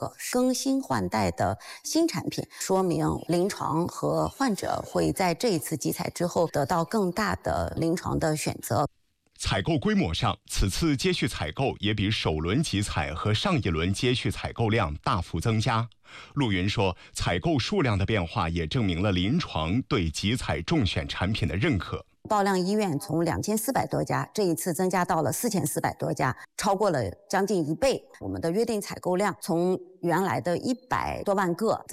个更新换代的新产品，说明临床和患者会在这一次集采之后得到更大的临床的选择。 采购规模上，此次接续采购也比首轮集采和上一轮接续采购量大幅增加。陆云说，采购数量的变化也证明了临床对集采中选产品的认可。 爆量医院从2400多家，这一次增加到了4400多家，超过了将近1倍。我们的约定采购量从原来的100多万个